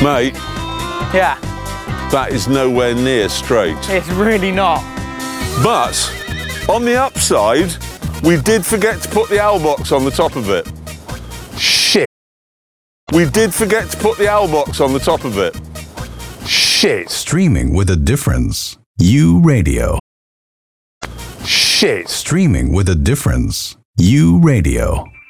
Mate, Yeah, that is nowhere near straight. it's really not. But on the upside, we did forget to put the owl box on the top of it. Shit. We did forget to put the owl box on the top of it. Shit. Streaming with a difference. U Radio. Shit. Streaming with a difference. U Radio.